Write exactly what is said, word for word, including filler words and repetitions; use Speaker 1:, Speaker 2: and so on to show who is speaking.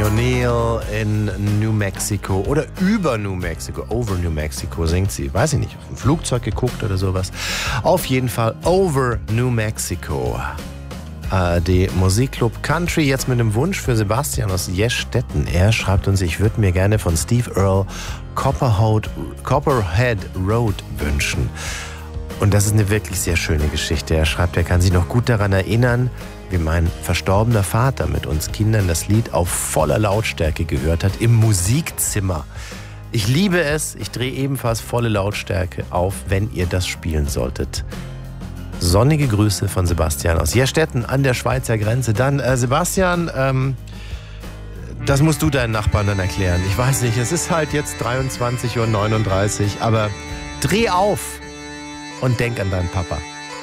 Speaker 1: O'Neill in New Mexico oder über New Mexico, over New Mexico singt sie. Weiß ich nicht, auf dem Flugzeug geguckt oder sowas. Auf jeden Fall over New Mexico. A R D Musikclub Country, jetzt mit einem Wunsch für Sebastian aus Jestetten. Er schreibt uns, ich würde mir gerne von Steve Earle Copperhead, Copperhead Road wünschen. Und das ist eine wirklich sehr schöne Geschichte. Er schreibt, er kann sich noch gut daran erinnern, wie mein verstorbener Vater mit uns Kindern das Lied auf voller Lautstärke gehört hat, im Musikzimmer. Ich liebe es, ich drehe ebenfalls volle Lautstärke auf, wenn ihr das spielen solltet. Sonnige Grüße von Sebastian aus Jestetten an der Schweizer Grenze. Dann, äh, Sebastian, ähm, das musst du deinen Nachbarn dann erklären. Ich weiß nicht, es ist halt jetzt dreiundzwanzig Uhr neununddreißig, aber dreh auf und denk an deinen Papa.